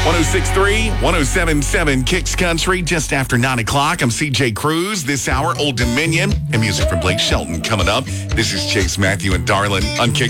106.3, 107.7 Kicks Country, just after 9 o'clock. I'm CJ Cruz. This hour, Old Dominion, and music from Blake Shelton coming up. This is Chase Matthew and Darlin on Kicks